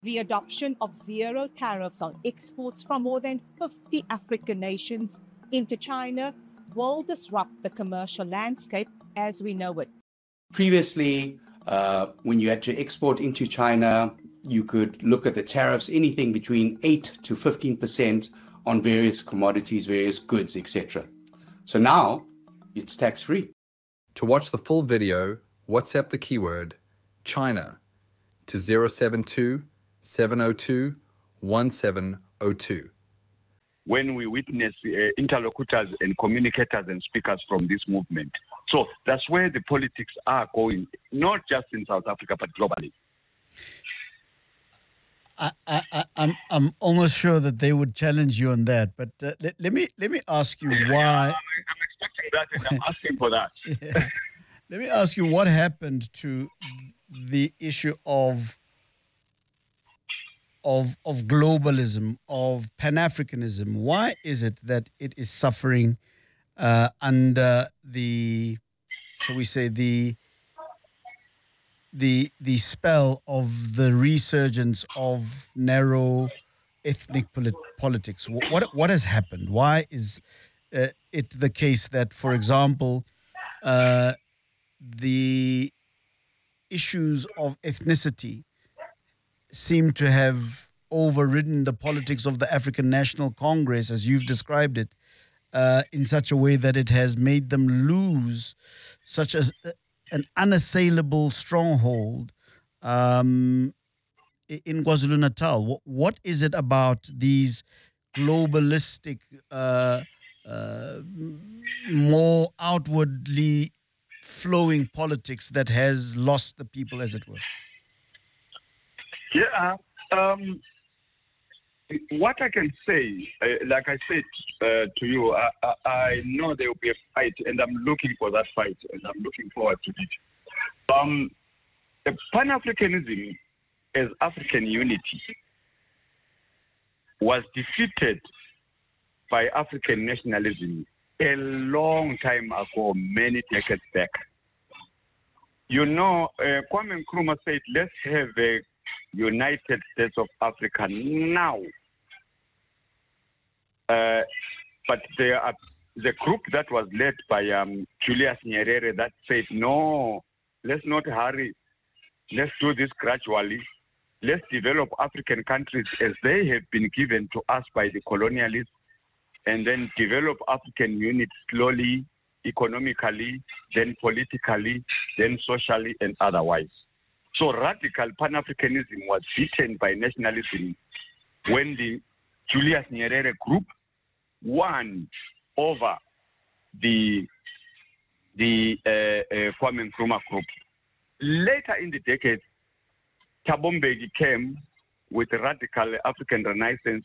The adoption of zero tariffs on exports from more than 50 African nations into China will disrupt the commercial landscape as we know it. Previously, when you had to export into China, you could look at the tariffs, anything between 8 to 15% on various commodities, various goods, etc. So now it's tax-free. To watch the full video, WhatsApp the keyword China to 072 702 1702. When we witness interlocutors and communicators and speakers from this movement. So that's where the politics are going, not just in South Africa, but globally. I'm almost sure that they would challenge you on that, but let me ask you why. I'm expecting that, and I'm asking for that. Yeah. Let me ask you what happened to the issue of globalism, of Pan-Africanism. Why is it that it is suffering under the, shall we say, the spell of the resurgence of narrow ethnic politics? What has happened? Why is it the case that, for example, the issues of ethnicity seem to have overridden the politics of the African National Congress, as you've described it, in such a way that it has made them lose such as an unassailable stronghold in KwaZulu-Natal? What is it about these globalistic, more outwardly flowing politics that has lost the people, as it were? Yeah. What I can say, like I said to you, I know there will be a fight, and I'm looking for that fight, and I'm looking forward to it. The Pan-Africanism as African unity was defeated by African nationalism a long time ago, many decades back. You know, Kwame Nkrumah said, let's have a United States of Africa now. But there are the group that was led by Julius Nyerere that said, no, let's not hurry. Let's do this gradually. Let's develop African countries as they have been given to us by the colonialists, and then develop African units slowly, economically, then politically, then socially, and otherwise. So radical Pan-Africanism was beaten by nationalism when the Julius Nyerere group won over the Kwame Nkrumah group. Later in the decade, Thabo Mbeki came with a radical African Renaissance.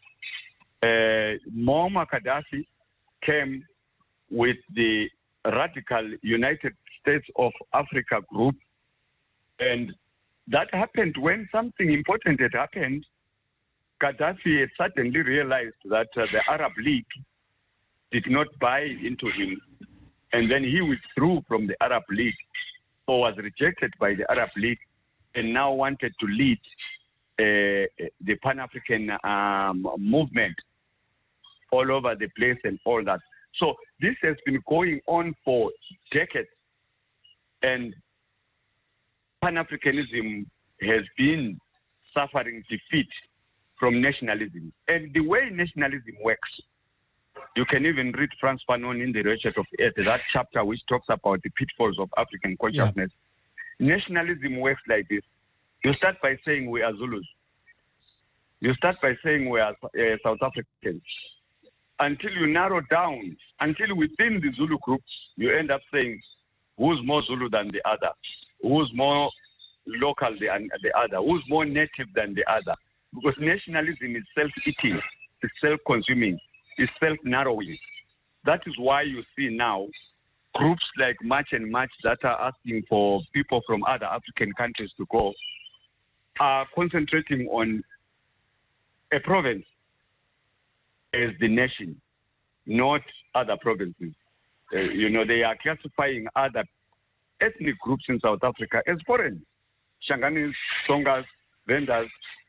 Muammar Gaddafi came with the radical United States of Africa group. And that happened when something important had happened. Gaddafi had suddenly realized that the Arab League did not buy into him. And then he withdrew from the Arab League, or was rejected by the Arab League, and now wanted to lead the Pan-African movement all over the place and all that. So this has been going on for decades. And Pan-Africanism has been suffering defeat from nationalism. And the way nationalism works, you can even read Frantz Fanon in The Wretched of Earth, that chapter which talks about the pitfalls of African consciousness. Yeah. Nationalism works like this. You start by saying we are Zulus. You start by saying we are South Africans. Until you narrow down, until within the Zulu group, you end up saying who's more Zulu than the other, who's more local than the other, who's more native than the other. Because nationalism is self-eating, it's self-consuming, it's self-narrowing. That is why you see now groups like March and March that are asking for people from other African countries to go are concentrating on a province as the nation, not other provinces. They are classifying other ethnic groups in South Africa as foreign. Shanganis, Songas, Vendas,